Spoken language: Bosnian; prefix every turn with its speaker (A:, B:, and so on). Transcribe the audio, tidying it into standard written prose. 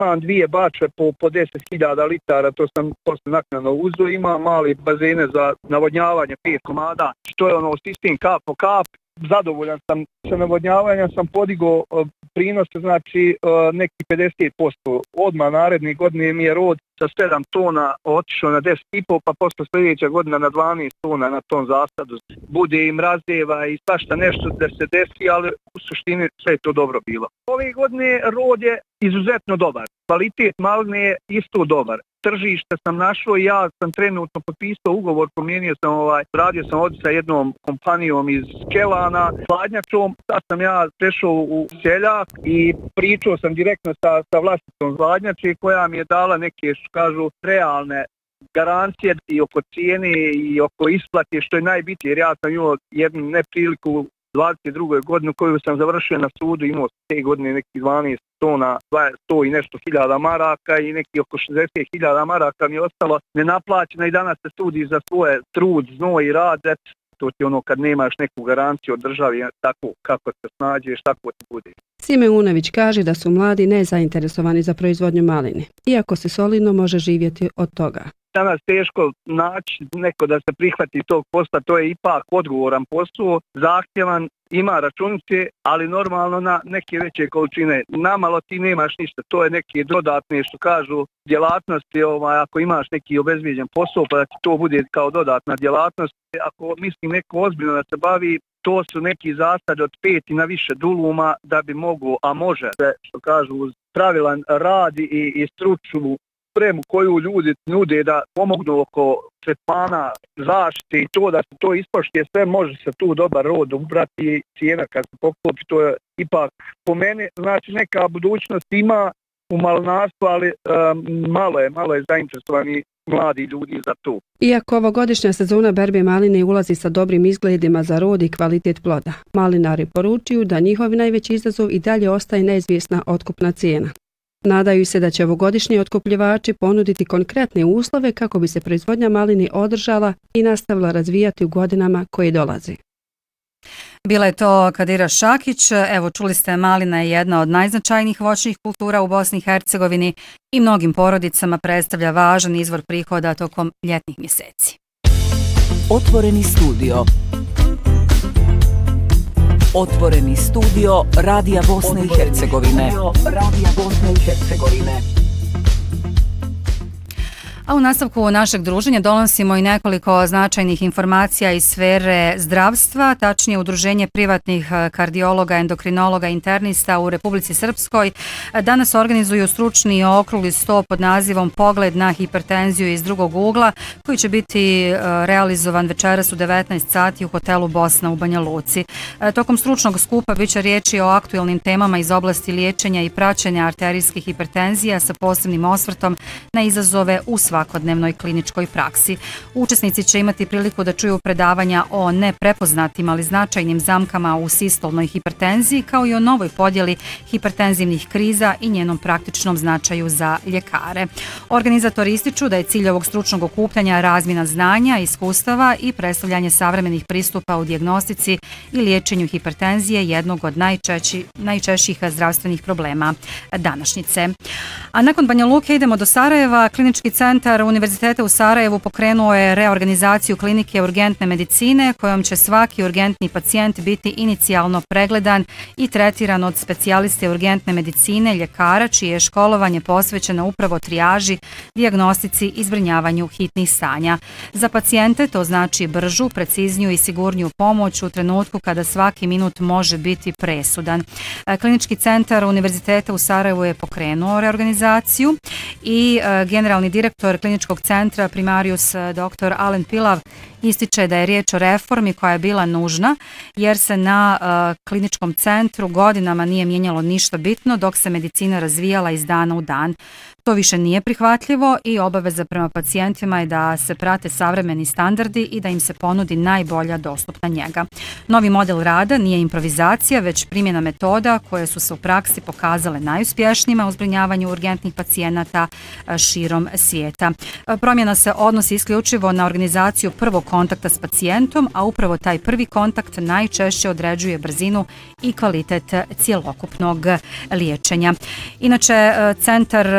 A: Imam 2 bače po 10.000 litara, to sam posle naknadno uzeo. Imam mali bazene za navodnjavanje, 5 komada, što je sistem kap po kap. Zadovoljan sam sa navodnjavanjem, sam podigao prinose, znači neki 50%. Odmah naredne godine mi je rod sa 7 tona otišao na 10,5, pa posle sljedeća godina na 12 tona na tom zasadu. Bude im razdeva i svašta nešto da se desi, ali u suštini sve je to dobro bilo. Ove godine rod je izuzetno dobar. Kvalitet maline je isto dobar. Tržište sam našao i ja sam trenutno potpisao ugovor, promijenio sam radio sam ovdje sa jednom kompanijom iz Kelana, hladnjačom, sad sam ja prešao u seljak i pričao sam direktno sa vlasnicom hladnjače koja mi je dala neke, što kažu, realne garancije i oko cijene i oko isplate, što je najbitnije, jer ja sam imao jednu nepriliku 22. godinu koju sam završio na sudu, imao te godine neki 12 tona, 100 i nešto hiljada maraka i neki oko 60.000 maraka mi je ostalo nenaplaćeno i danas se sudi za svoje trud, znoj i rad. To ti kad nemaš neku garanciju od države, tako kako se snađeš, tako ti bude.
B: Sime Unević kaže da su mladi nezainteresovani za proizvodnju maline, iako se solidno može živjeti od toga.
A: Danas teško naći neko da se prihvati tog posla, to je ipak odgovoran posao, zahtjevan, ima računice, ali normalno na neke veće količine. Namalo ti nemaš ništa, to je neke dodatne, što kažu, djelatnosti, ako imaš neki obezbijeđen posao, pa da ti to bude kao dodatna djelatnost. Ako mislim neko ozbiljno da se bavi, to su neki zasadi od 5 i na više duluma da bi mogu, a može se, što kažu, uz pravilan rad i stručnu spremu koju ljudi nude da pomognu oko tretmana, zaštite i to da se to ispoštuje, sve može se tu dobar rod ubrati i cijena kad se poklopi, to je ipak po meni, znači neka budućnost ima u malinarstvu, ali malo je zainteresovani mladi ljudi za to.
B: Iako ovogodišnja sezona berbe maline ulazi sa dobrim izgledima za rod i kvalitet ploda, malinari poručuju da njihov najveći izazov i dalje ostaje neizvjesna otkupna cijena. Nadaju se da će ovogodišnji otkupljivači ponuditi konkretne uslove kako bi se proizvodnja maline održala i nastavila razvijati u godinama koje dolaze.
C: Bila je to Kadira Šakić. Evo, čuli ste, malina je jedna od najznačajnijih voćnih kultura u Bosni i Hercegovini i mnogim porodicama predstavlja važan izvor prihoda tokom ljetnih mjeseci.
D: Otvoreni studio. Otvoreni studio Radija Bosne i Hercegovine.
C: A u nastavku našeg druženja donosimo i nekoliko značajnih informacija iz sfere zdravstva, tačnije Udruženje privatnih kardiologa, endokrinologa, internista u Republici Srpskoj. Danas organizuju stručni okrugli sto pod nazivom Pogled na hipertenziju iz drugog ugla, koji će biti realizovan večeras u 19 sati u hotelu Bosna u Banja Luci. Tokom stručnog skupa biće riječi o aktuelnim temama iz oblasti liječenja i praćenja arterijskih hipertenzija sa posebnim osvrtom na izazove u svakodnevnoj kliničkoj praksi. Učesnici će imati priliku da čuju predavanja o neprepoznatim, ali značajnim zamkama u sistolnoj hipertenziji, kao i o novoj podjeli hipertenzivnih kriza i njenom praktičnom značaju za ljekare. Organizatori ističu da je cilj ovog stručnog okupljanja razmjena znanja, iskustava i predstavljanje savremenih pristupa u dijagnostici i liječenju hipertenzije, jednog od najčešćih zdravstvenih problema današnjice. A nakon Banja Luke idemo do Sarajeva. Klinički centar Univerziteta u Sarajevu pokrenuo je reorganizaciju klinike urgentne medicine, kojom će svaki urgentni pacijent biti inicijalno pregledan i tretiran od specijaliste urgentne medicine, ljekara, čije je školovanje posvećeno upravo trijaži, dijagnostici i zbrinjavanju hitnih stanja. Za pacijente to znači bržu, precizniju i sigurniju pomoć u trenutku kada svaki minut može biti presudan. Klinički centar Univerziteta u Sarajevu je pokrenuo reorganizaciju i generalni direktor kliničkog centra primarius dr. Alen Pilav ističe da je riječ o reformi koja je bila nužna, jer se na kliničkom centru godinama nije mijenjalo ništa bitno dok se medicina razvijala iz dana u dan. To više nije prihvatljivo i obaveza prema pacijentima je da se prate savremeni standardi i da im se ponudi najbolja dostupna njega. Novi model rada nije improvizacija, već primjena metoda koje su se u praksi pokazale najuspješnijima u zbrinjavanju urgentnih pacijenata širom svijeta. Promjena se odnosi isključivo na organizaciju prvog kontakta s pacijentom, a upravo taj prvi kontakt najčešće određuje brzinu i kvalitet cjelokupnog liječenja. Inače, centar